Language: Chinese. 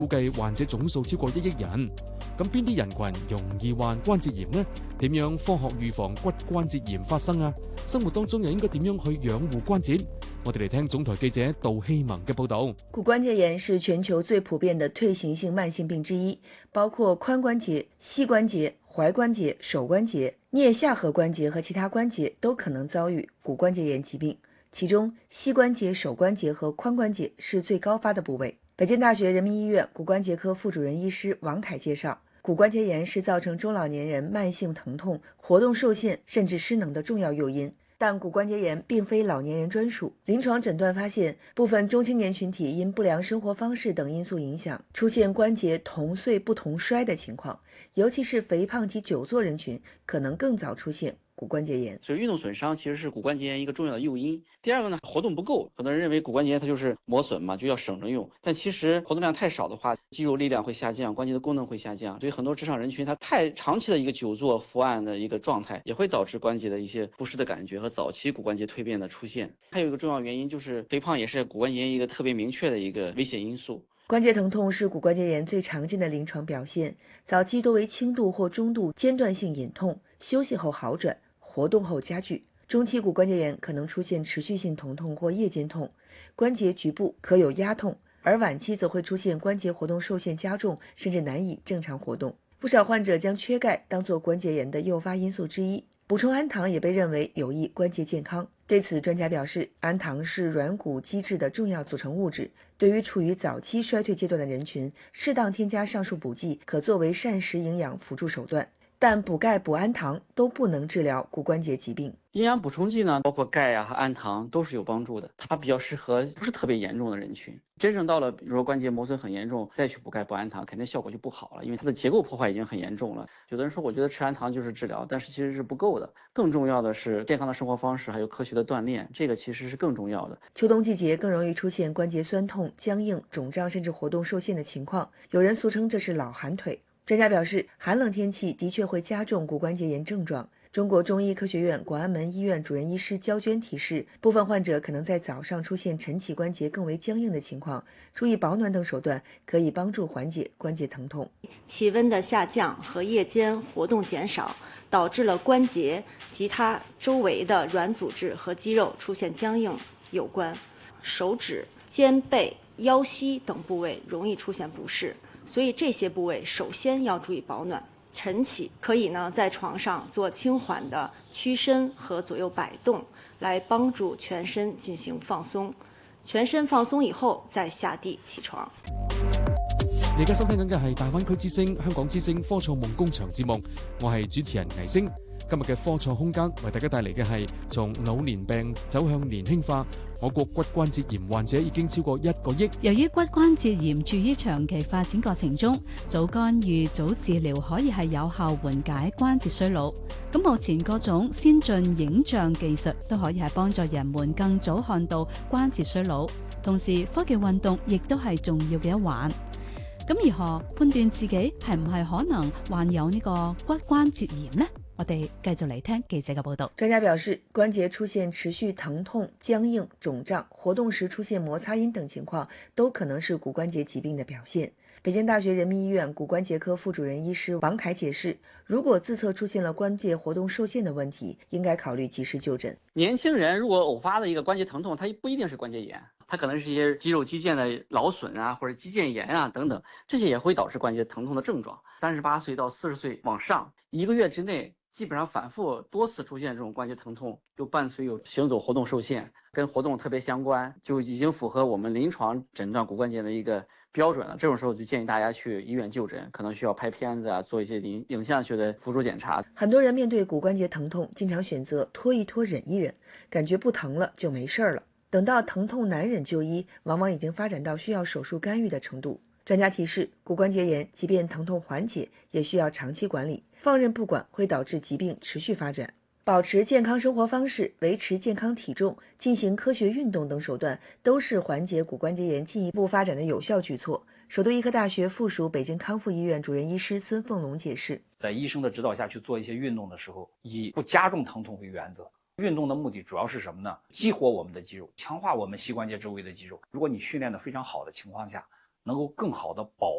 估計患者總數超過1億人。咁邊啲人群容易患關節炎呢？點樣科學預防骨關節炎發生啊？生活當中又應該點樣去養護關節？我哋嚟聽總台記者杜希萌嘅報道。 骨關節炎是全球最普遍的退行性慢性病之一，包括髋關節、膝關節、踝關節、手關節、顳下頜關節和其他關節都可能遭遇骨關節炎疾病，其中膝關節、手關節和髋關節是最高發的部位。北京大學人民醫院骨關節科副主任醫師王凱介紹，骨關節炎是造成中老年人慢性疼痛、活動受限甚至失能的重要誘因。但骨關節炎並非老年人專屬，臨床診斷發現，部分中青年群體因不良生活方式等因素影響，出現關節同歲不同衰的情況，尤其是肥胖及久坐人群可能更早出現骨關節炎。 所以運動損傷其實是骨關節炎一個重要的誘因。第二個呢，活動不夠，很多人認為骨關節炎它就是磨損嘛，就要省着用。但其實活動量太少的話，肌肉力量會下降，關節的功能會下降。所以很多職場人群，他太長期的一個久坐伏案的一個狀態，也會導致關節的一些不適的感覺和早期骨關節蛻變的出現。還有一個重要原因就是肥胖也是骨關節炎一個特別明確的一個危險因素。 關節疼痛是骨關節炎最常見的臨床表現，早期多為輕度或中度間斷性隱痛，休息後好轉，活動後加劇。中期骨關節炎可能出現持續性疼痛或夜間痛，關節局部可有壓痛，而晚期則會出現關節活動受限加重，甚至難以正常活動。不少患者將缺鈣當作關節炎的誘發因素之一，補充氨糖也被認為有益關節健康。對此，專家表示，氨糖是軟骨基質的重要組成物質，對於處於早期衰退階段的人群，適當添加上述補劑可作為膳食營養輔助手段。但補鈣、補氨糖都不能治療骨關節疾病。 營養補充劑呢，包括鈣啊和氨糖都是有幫助的，它比較適合不是特別嚴重的人群。真正到了比如說關節磨損很嚴重，再去補鈣補氨糖，肯定效果就不好了，因為它的結構破壞已經很嚴重了。有的人說我覺得吃氨糖就是治療，但是其實是不夠的。更重要的是健康的生活方式，還有科學的鍛鍊，這個其實是更重要的。 秋冬季節更容易出現關節痠痛、僵硬、腫脹甚至活動受限的情況，有人俗稱這是老寒腿。專家表示，寒冷天氣的確會加重骨關節炎症狀。中國中醫科學院廣安門醫院主任醫師焦娟提示，部分患者可能在早上出現晨起關節更為僵硬的情況，注意保暖等手段可以幫助緩解關節疼痛。 氣溫的下降和夜間活動減少，導致了關節及它周圍的軟組織和肌肉出現僵硬有關。手指、肩背、腰膝等部位容易出現不適，所以這些部位首先要注意保暖。晨起可以呢在床上做輕緩的屈伸和左右擺動，來幫助全身進行放鬆。全身放鬆以後再下地起床。 你而家收聽緊嘅係大灣區之聲、香港之聲科創夢工場節目，我係主持人倪星。今日嘅科創空間為大家帶嚟嘅係從老年病走向年輕化。我國骨關節炎患者已經超過1個億。 由於骨關節炎處於長期發展過程中，早干預、早治療可以係有效緩解關節衰老。咁目前各種先進影像技術都可以係幫助人們更早看到關節衰老。同時，科技運動亦都係重要嘅一環。咁如何判斷自己係唔係可能患有呢個骨關節炎呢？我哋繼續嚟聽記者嘅報道。 專家表示，關節出現持續疼痛、僵硬、腫脹，活動時出現摩擦音等情況，都可能是骨關節疾病的表現。北京大學人民醫院骨關節科副主任醫師王凱解釋，如果自測出現了關節活動受限的問題，應該考慮及時就診。 年輕人如果偶發的一個關節疼痛，它不一定是關節炎，它可能是一些肌肉肌腱的勞損啊，或者肌腱炎啊等等，這些也會導致關節疼痛的症狀。38歲到40歲往上，1個月之內基本上反覆多次出現這種關節疼痛，就伴隨有行走活動受限，跟活動特別相關，就已經符合我們臨床診斷骨關節的一個標準了。這種時候就建議大家去醫院就診，可能需要拍片子啊，做一些影像學的輔助檢查。 很多人面對骨關節疼痛，經常選擇拖一拖、忍一忍，感覺不疼了就沒事了。等到疼痛難忍就醫，往往已經發展到需要手術干預的程度。專家提示，骨關節炎即便疼痛緩解，也需要長期管理，放任不管會導致疾病持續發展。保持健康生活方式、維持健康體重、進行科學運動等手段，都是緩解骨關節炎進一步發展的有效舉措。首都醫科大學附屬北京康復醫院主任醫師孫鳳龍解釋， 在醫生的指導下去做一些運動的時候，以不加重疼痛為原則。運動的目的主要是什麼呢？激活我們的肌肉，強化我們膝關節周圍的肌肉。如果你訓練得非常好的情況下， 能够更好的保